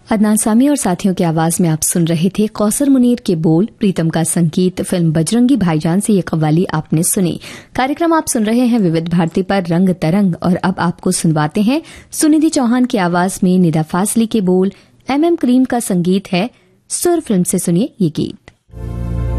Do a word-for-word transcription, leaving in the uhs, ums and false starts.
अदनान सामी और साथियों की आवाज में आप सुन रहे थे कौसर मुनीर के बोल, प्रीतम का संगीत। फिल्म बजरंगी भाईजान से ये कव्वाली आपने सुनी। कार्यक्रम आप सुन रहे हैं विविध भारती पर रंग तरंग, और अब आपको सुनवाते हैं सुनिधि चौहान की आवाज में निदा फाजली के बोल, एम एम करीम का संगीत है। सुर फिल्म से सुनिए ये गीत।